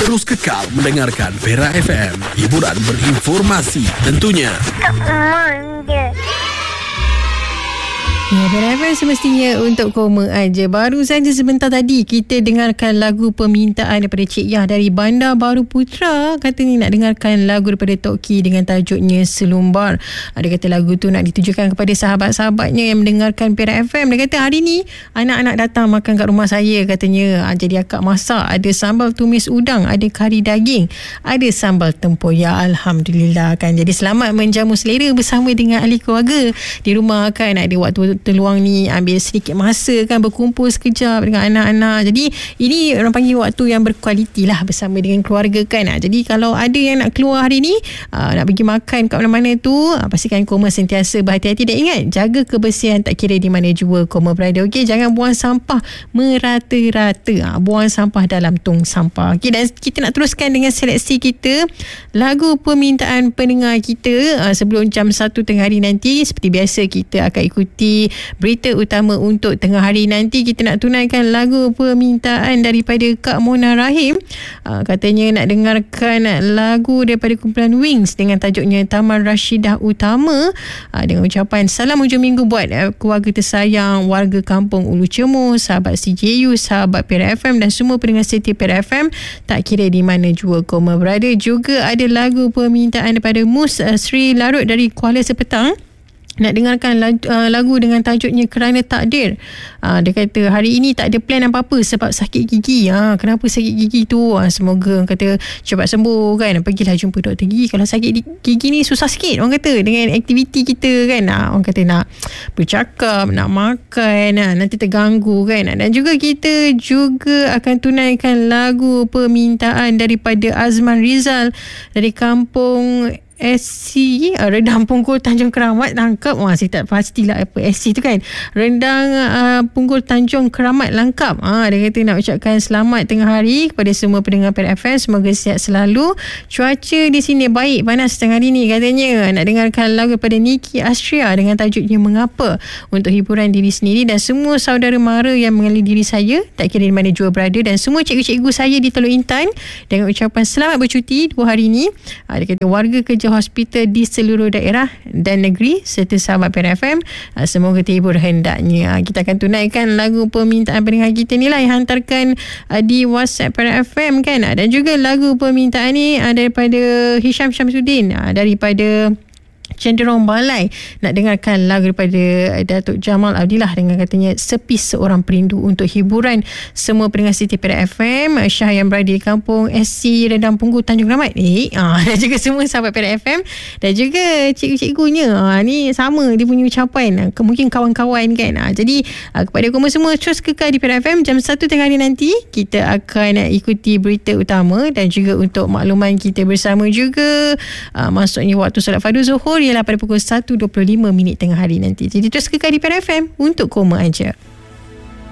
Terus kekal mendengarkan Perak FM. Hiburan berinformasi tentunya. Ya, Perak FM semestinya untuk koma aja. Baru saja sebentar tadi kita dengarkan lagu permintaan daripada Cik Yah dari Bandar Baru Putra. Katanya nak dengarkan lagu daripada Tok Ki dengan tajuknya Selumbar. Dia kata lagu tu nak ditujukan kepada sahabat-sahabatnya yang mendengarkan Perak FM. Dia kata hari ni anak-anak datang makan kat rumah saya katanya. Jadi akak masak, ada sambal tumis udang, ada kari daging, ada sambal tempoyak. Alhamdulillah kan. Jadi selamat menjamu selera bersama dengan ahli keluarga di rumah kan. Ada waktu terluang ni ambil sedikit masa kan berkumpul sekejap dengan anak-anak. Jadi ini orang panggil waktu yang berkualiti lah bersama dengan keluarga kan. Jadi kalau ada yang nak keluar hari ni nak pergi makan kat mana-mana tu, pastikan koma sentiasa berhati-hati dan ingat jaga kebersihan tak kira di mana jua koma berada. Okey, jangan buang sampah merata-rata. Buang sampah dalam tong sampah. Okey, dan kita nak teruskan dengan seleksi kita lagu permintaan pendengar kita sebelum jam 1 tengah hari nanti. Seperti biasa kita akan ikuti berita utama untuk tengah hari nanti. Kita nak tunaikan lagu permintaan daripada Kak Mona Rahim. Katanya nak dengarkan lagu daripada kumpulan Wings dengan tajuknya Taman Rashidah Utama, dengan ucapan salam hujung minggu buat keluarga tersayang, warga kampung Ulu Cemur, sahabat CJU, sahabat Perak FM dan semua pendengar setia Perak FM tak kira di mana jua koma berada. Juga ada lagu permintaan daripada Mus Sri Larut dari Kuala Sepetang. Nak dengarkan lagu dengan tajuknya Kerana Takdir. Dia kata hari ini tak ada plan apa-apa sebab sakit gigi. Kenapa sakit gigi tu? Semoga kata cepat sembuh kan. Pergilah jumpa doktor gigi. Kalau sakit gigi ni susah sikit orang kata dengan aktiviti kita kan. Orang kata nak bercakap, nak makan, nanti terganggu kan. Dan juga kita juga akan tunaikan lagu permintaan daripada Azman Rizal dari kampung SC Rendang Punggol Tanjung Keramat. Langkap. Saya tak pastilah apa SC tu kan. Rendang Punggol Tanjung Keramat langkap. Dia kata nak ucapkan selamat tengah hari kepada semua pendengar Perak FM. Semoga sihat selalu. Cuaca di sini baik, panas tengah hari ni katanya. Nak dengarkan lagu daripada Niki Astria dengan tajuknya Mengapa untuk hiburan diri sendiri dan semua saudara mara yang mengenali diri saya tak kira di mana jua berada dan semua cikgu-cikgu saya di Teluk Intan dengan ucapan selamat bercuti 2 hari ni. Dia kata warga kerja hospital di seluruh daerah dan negeri serta sahabat Perak FM semoga terhibur hendaknya. Kita akan tunaikan lagu permintaan pendengar kita ni lah yang hantarkan di WhatsApp Perak FM kan. Dan juga lagu permintaan ni daripada Hisham Syamsuddin daripada Cenderung Balai. Nak dengarkan lagu daripada Datuk Jamal Abdillah dengan katanya Sepi Seorang Perindu untuk hiburan semua pendengar Siti Perak FM, Syah yang berada di kampung SC Rendang Punggol Tanjung Keramat dan juga semua sahabat Perak FM dan juga cikgu-cikgunya. Ni sama dia punya ucapan, mungkin kawan-kawan kan. Jadi kepada kamu semua terus kekal di Perak FM. Jam 1 tengah hari nanti kita akan ikuti berita utama dan juga untuk makluman kita bersama juga maksudnya waktu solat fardu Zuhur ialah pada pukul 1.25 tengah hari nanti. Jadi terus kekal di Perak FM untuk koma aja.